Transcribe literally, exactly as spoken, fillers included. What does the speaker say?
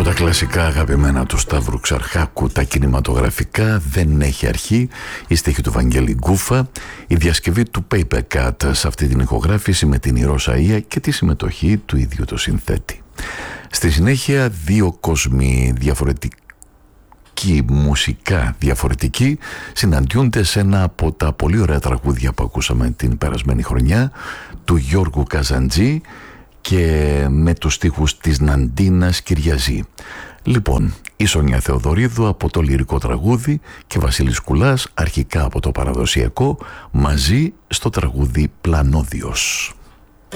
Από τα κλασικά αγαπημένα του Σταύρου Ξαρχάκου, τα κινηματογραφικά, Δεν έχει αρχή, η στίχη του Βαγγέλη Γκούφα, η διασκευή του Paper Cut σε αυτή την ηχογράφηση με την Ηρώσα Ία και τη συμμετοχή του ίδιου του συνθέτη. Στη συνέχεια, δύο κόσμοι διαφορετικοί, μουσικά διαφορετικοί, συναντιούνται σε ένα από τα πολύ ωραία τραγούδια που ακούσαμε την περασμένη χρονιά, του Γιώργου Καζαντζή και με τους στίχους της Ναντίνας Κυριαζή. Λοιπόν, η Σόνια Θεοδωρίδου από το λυρικό τραγούδι και Βασίλης Κουλάς αρχικά από το παραδοσιακό, μαζί στο τραγούδι Πλανόδιος.